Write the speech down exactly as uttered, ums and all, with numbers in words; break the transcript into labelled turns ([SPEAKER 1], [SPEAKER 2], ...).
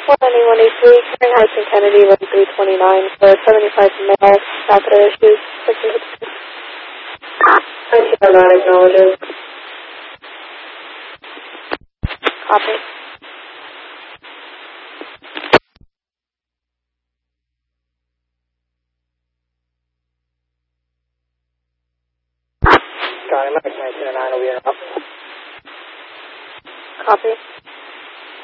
[SPEAKER 1] one ninety-one eighty-three, Karen Hudson Kennedy, road three twenty-nine, for seventy-five male, catheter issues.
[SPEAKER 2] nineteen oh nine acknowledges.
[SPEAKER 1] Copy.
[SPEAKER 2] County Max nineteen oh nine will be interrupted.
[SPEAKER 1] Copy.